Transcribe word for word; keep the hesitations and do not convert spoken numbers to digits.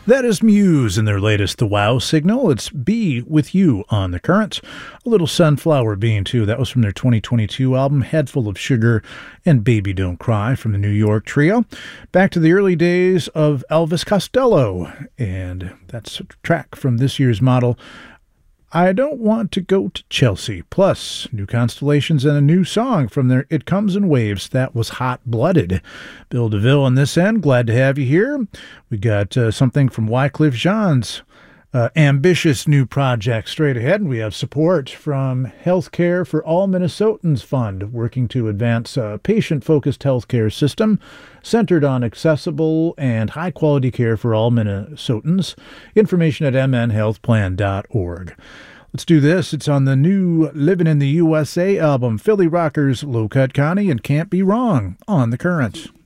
That is Muse and their latest The Wow Signal. It's Be With You on the Current. A little Sunflower Bean, too. That was from their twenty twenty-two album, Head Full of Sugar, and Baby Don't Cry from the New York trio. Back to the early days of Elvis Costello, and that's a track from this year's model, I Don't Want to Go to Chelsea. Plus, new constellations and a new song from their It Comes in Waves. That was Hot Blooded. Bill DeVille on this end. Glad to have you here. We got uh, something from Wycliffe Jean's uh, ambitious new project straight ahead. And we have support from Healthcare for All Minnesotans Fund, working to advance a patient-focused healthcare system centered on accessible and high-quality care for all Minnesotans. Information at m n health plan dot org. Let's do this. It's on the new Living in the U S A album, Philly Rockers, Low Cut Connie, and Can't Be Wrong on the Current.